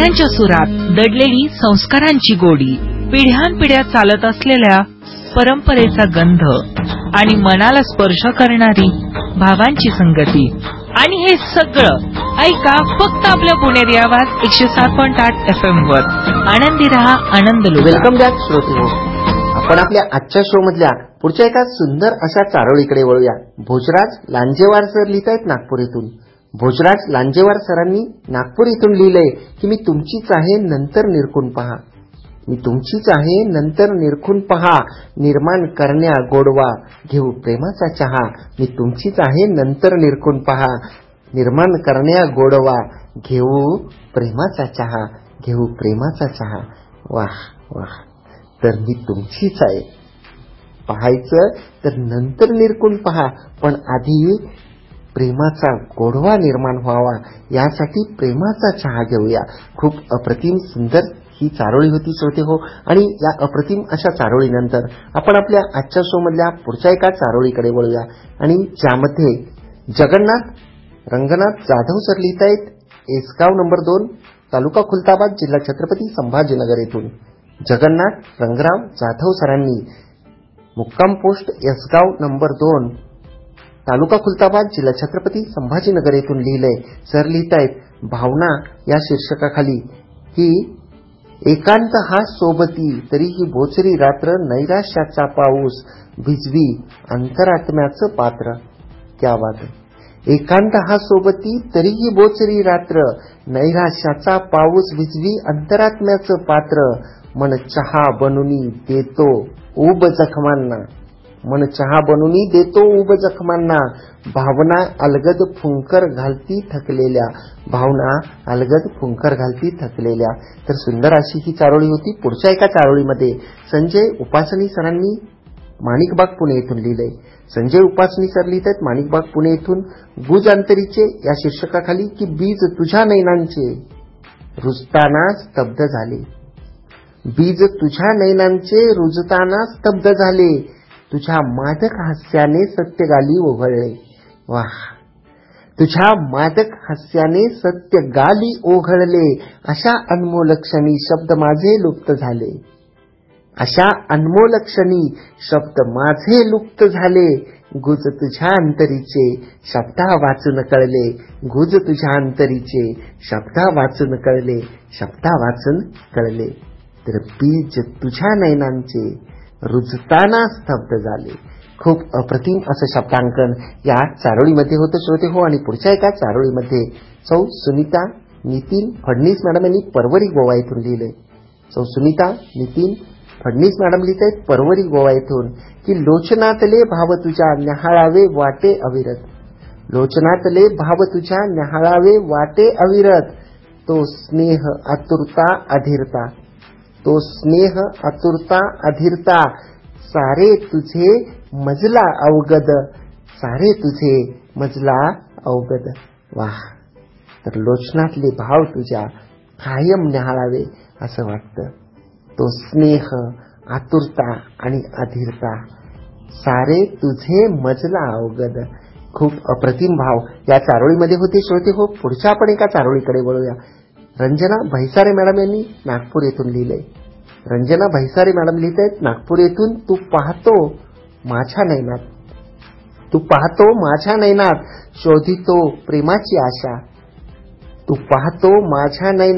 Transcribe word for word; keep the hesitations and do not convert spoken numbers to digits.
वाऱ्यांच्या सुरात दडलेली संस्कारांची गोडी, पिढ्यानपिढ्या चालत असलेल्या परंपरेचा गंध आणि मनाला स्पर्श करणारी भावांची संगती. आणि हे सगळं ऐका फक्त आपल्या पुणेरी आवाज एकशे सात पॉईंट आठ एफ एम वर. आनंदी रहा, आनंद लुटा. वेलकम बॅक श्रोते. आपण आपल्या आजच्या शो मधल्या पुढच्या एका सुंदर अशा चारोळीकडे वळूया. भोजराज लांजेवार सर लिहितायत नागपूर येथून. भोजराज लांजेवार सरांनी नागपूर येथून लिहिलंय की मी तुमचीच आहे नंतर निरखून पहा. मी तुमचीच आहे नंतर निरखून पहा, निर्माण करण्या गोडवा घेऊ प्रेमाचा चहा. मी तुमचीच आहे नंतर निरखून पहा, निर्माण करण्या गोडवा घेऊ प्रेमाचा चहा, घेऊ प्रेमाचा चहा. वाह वाह. तर मी तुमचीच आहे. पाहायचं तर नंतर निरखून पहा, पण आधी प्रेमाचा गोडवा निर्माण व्हावा यासाठी प्रेमाचा चहा घेऊया. खूप अप्रतिम सुंदर ही चारोळी होती श्रोते हो. आणि या अप्रतिम अशा चारोळीनंतर आपण आपल्या आजच्या शो मधल्या पुढच्या एका चारोळीकडे वळूया. आणि ज्यामध्ये जगन्नाथ रंगनाथ जाधव सर लिहितायत एसगाव नंबर दोन, तालुका खुलताबाद, जिल्हा छत्रपती संभाजीनगर येथून. जगन्नाथ रंगराव जाधव सरांनी मुक्काम पोस्ट एसगाव नंबर दोन, तालुका खुलताबाद, जिल्हा छत्रपती संभाजीनगर येथून लिहिलंय. सर लिहितायत भावना या शीर्षकाखाली की एकांत हा सोबती तरीही बोचरी रात्र, नैराश्याचा पाऊस भिजवी अंतरात्म्याचं पात्र. क्या बात आहे. एकांत हा सोबती तरीही बोचरी रात्र, नैराश्याचा पाऊस भिजवी अंतरात्म्याचं पात्र. मन चहा बनूनी देतो उब जखमांना, मन चहा बनूनी देतो उब जखमांना. भावना अलगद फुंकर घालती थकलेल्या, भावना अलगद फुंकर घालती थकलेल्या. तर सुंदर अशी ही चारोळी होती. पुढच्या एका चारोळीमध्ये संजय उपासनी सरांनी माणिकबाग पुणे येथून लिहिलंय. संजय उपासनी सर लिहित आहेत माणिकबाग पुणे येथून. गुज अंतरीचे या शीर्षकाखाली की बीज तुझ्या नैनांचे रुजताना स्तब्ध झाले, बीज तुझ्या नैनांचे रुजताना स्तब्ध झाले, तुझ्या मादक हास्याने सत्य गाली ओघळले. वाह. तुझ्या मादक हास्याने सत्य गाली ओघळले, अशा अनमोल क्षणी शब्द माझे लुप्त झाले, अशा अनमोल क्षणी शब्द माझे लुप्त झाले. गुज तुझ्या अंतरीचे शब्दा वाचून कळले, गुज तुझ्या अंतरीचे शब्दा वाचून कळले, शब्दा वाचून कळले. तर बीज तुझ्या नैनांचे रुजताना स्तब्ध झाले. खूप अप्रतिम असं शब्दांकन या चारोळीमध्ये होतं श्रोते हो. आणि पुढच्या एका चारोळीमध्ये सौ सुनीता नितीन फडणीस मॅडम यांनी परवरी गोवा येथून लिहिलंय. सौ सुनीता नितीन फडणीस मॅडम लिहित आहेत परवरी गोवा येथून की लोचनातले भाव तुझ्या न्याहाळावे वाटे अविरत, लोचनातले भाव तुझ्या न्याहाळावे वाटे अविरत. तो स्नेह आतुरता अधीरता, तो स्नेह आतुरता अधीरता, सारे तुझे मजला अवगद, सारे तुझे मजला अवगद. वाह. तर लोचनातले भाव तुझ्या कायम न्याहाळावे असं वाटतं. तो स्नेह आतुरता आणि अधीरता, सारे तुझे मजला अवगद. खूप अप्रतिम भाव या चारोळीमध्ये होते श्रोते हो. पुढच्या आपण एका चारोळीकडे वळूया. रंजना भैसारे मॅडम यांनी नागपूर येथून लिहिलंय. रंजना भैसारे मॅडम लिहित आहेत नागपूर येथून. तू पाहतो माझ्या नैनात, तू पाहतो माझ्या नैनात शोधितो प्रेमाची आशा, तू पाहतो माझ्या नैनात